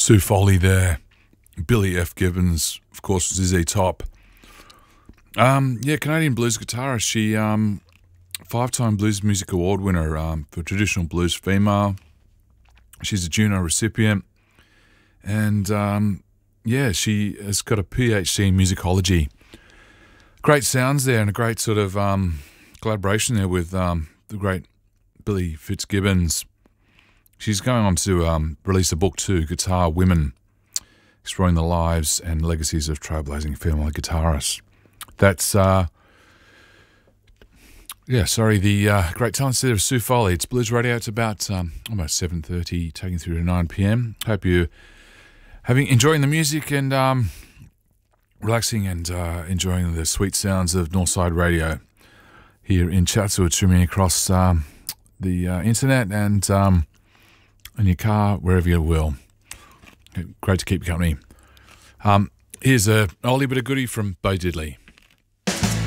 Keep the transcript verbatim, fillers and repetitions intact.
Sue Foley there, Billy F. Gibbons, of course, Z Z Top. Um, yeah, Canadian blues guitarist. She um, five-time Blues Music Award winner um, for traditional blues female. She's a Juno recipient, and um, yeah, she has got a P H D in musicology. Great sounds there, and a great sort of um, collaboration there with um, the great Billy Fitzgibbons. She's going on to um, release a book too, Guitar Women, exploring the lives and legacies of trailblazing female guitarists. That's, uh, yeah, sorry, the uh, great talents there of Sue Foley. It's Blues Radio. It's about um, almost seven thirty, taking through to nine p.m. Hope you're having, enjoying the music and um, relaxing and uh, enjoying the sweet sounds of Northside Radio here in Chatswood, streaming across um, the uh, internet and um, in your car, wherever you will. Great to keep you company. Um, here's a oldie bit of goodie from Bo Diddley.